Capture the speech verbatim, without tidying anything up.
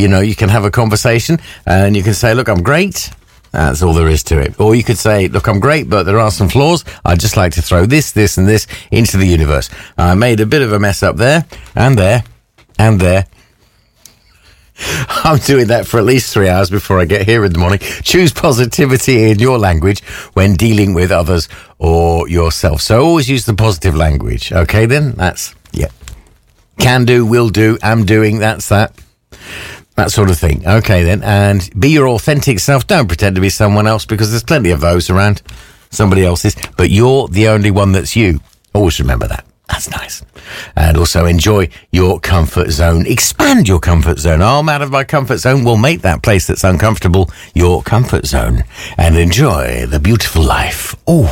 you know, you can have a conversation and you can say, look, I'm great. That's all there is to it. Or you could say, look, I'm great, but there are some flaws. I'd just like to throw this, this, and this into the universe. I made a bit of a mess up there, and there, and there. I'm doing that for at least three hours before I get here in the morning. Choose positivity in your language when dealing with others or yourself. So always use the positive language. Okay, then? That's, yeah. Can do, will do, am doing, that's that. That sort of thing. Okay, then. And be your authentic self. Don't pretend to be someone else, because there's plenty of those around. Somebody else's. But you're the only one that's you. Always remember that. That's nice. And also enjoy your comfort zone. Expand your comfort zone. Oh, I'm out of my comfort zone. Well, make that place that's uncomfortable your comfort zone. And enjoy the beautiful life. Oh.